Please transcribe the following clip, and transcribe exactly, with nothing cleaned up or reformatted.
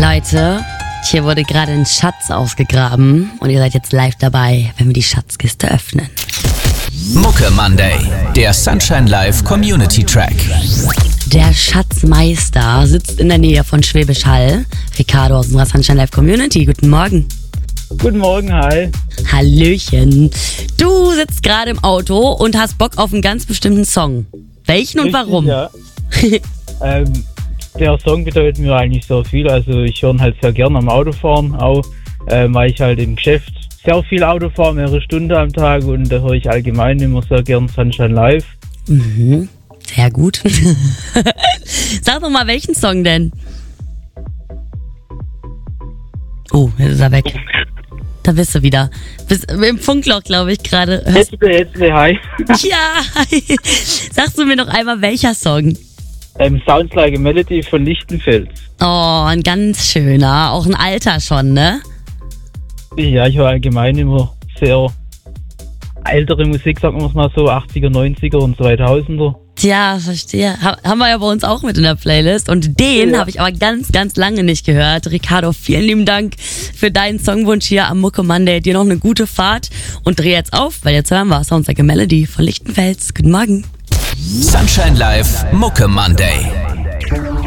Leute, hier wurde gerade ein Schatz ausgegraben und ihr seid jetzt live dabei, wenn wir die Schatzkiste öffnen. Mucke Monday, der Sunshine Live Community Track. Der Schatzmeister sitzt in der Nähe von Schwäbisch Hall. Ricardo aus unserer Sunshine Live Community, guten Morgen. Guten Morgen, hi. Hallöchen. Du sitzt gerade im Auto und hast Bock auf einen ganz bestimmten Song. Welchen und Richtig, warum? Ja. ähm, der Song bedeutet mir eigentlich so viel. Also ich höre ihn halt sehr gerne am Autofahren, auch äh, weil ich halt im Geschäft sehr viel Auto fahre, mehrere Stunden am Tag, und da höre ich allgemein immer sehr gern Sunshine Live. Mhm, sehr gut. Sag doch mal, welchen Song denn? Oh, jetzt ist er weg. Da bist du wieder. Bist im Funkloch, glaube ich, gerade. Jetzt, jetzt, hi. Ja, hi. Sagst du mir noch einmal, welcher Song? Ähm, Sounds Like a Melody von Lichtenfels. Oh, ein ganz schöner. Auch ein alter schon, ne? Ja, ich höre allgemein immer sehr ältere Musik, sagen wir es mal so, achtziger, neunziger und zweitausender. Tja, verstehe. Ha- haben wir ja bei uns auch mit in der Playlist. Und den Ja. habe ich aber ganz, ganz lange nicht gehört. Ricardo, vielen lieben Dank für deinen Songwunsch hier am Mucke Monday. Dir noch eine gute Fahrt und dreh jetzt auf, weil jetzt hören wir Sounds Like a Melody von Lichtenfels. Guten Morgen. Sunshine Live Mucke Monday.